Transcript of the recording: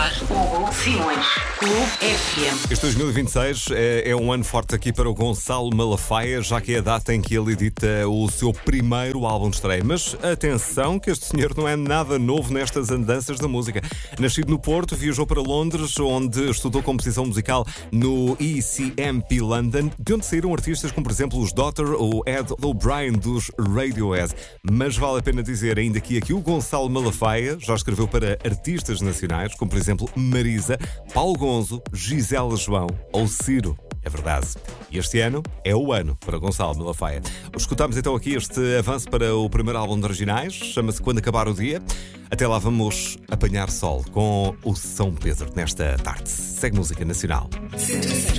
Hugo Simões. Clube FM. Este 2026 é um ano forte aqui para o Gonçalo Malafaia, já que é a data em que ele edita o seu primeiro álbum de estreia. Mas atenção que este senhor não é nada novo nestas andanças da música. Nascido no Porto, viajou para Londres, onde estudou composição musical no ECMP London, de onde saíram artistas como, por exemplo, os Daughter ou Ed O'Brien dos Radiohead. Mas vale a pena dizer ainda que aqui o Gonçalo Malafaia já escreveu para artistas nacionais, como por exemplo Marisa, Paulo Gonzo, Gisela João ou Ciro. É verdade. E este ano é o ano para Gonçalo Malafaia. Escutamos então aqui este avanço para o primeiro álbum de originais, chama-se Quando Acabar o Dia. Até lá vamos apanhar sol com o São Pedro nesta tarde. Segue música nacional. 106.9